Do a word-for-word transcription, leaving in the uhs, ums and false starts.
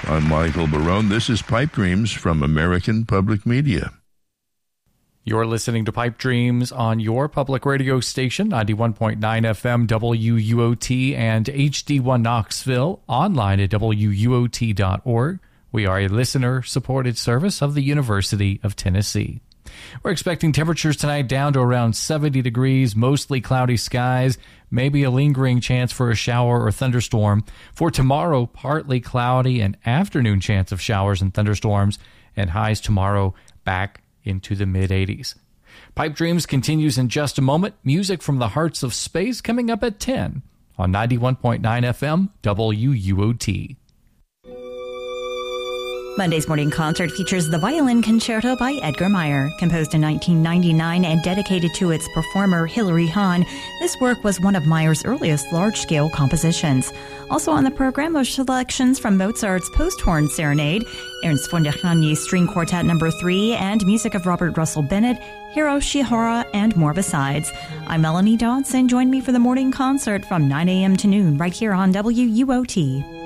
I'm Michael Barone. This is Pipe Dreams from American Public Media. You're listening to Pipe Dreams on your public radio station, ninety-one point nine F M W U O T and H D one Knoxville, online at W U O T dot org. We are a listener-supported service of the University of Tennessee. We're expecting temperatures tonight down to around seventy degrees, mostly cloudy skies, maybe a lingering chance for a shower or thunderstorm. For tomorrow, partly cloudy, an afternoon chance of showers and thunderstorms, and highs tomorrow back into the mid-eighties. Pipe Dreams continues in just a moment. Music from the Hearts of Space coming up at ten on ninety-one point nine F M W U O T. Monday's Morning Concert features the Violin Concerto by Edgar Meyer. Composed in nineteen ninety-nine and dedicated to its performer Hilary Hahn, this work was one of Meyer's earliest large-scale compositions. Also on the program are selections from Mozart's Post-Horn Serenade, Ernst von der Chagny's String Quartet Number three, and music of Robert Russell Bennett, Hiro Shihara, and more besides. I'm Melanie Dodson. Join me for the Morning Concert from nine a.m. to noon right here on W U O T.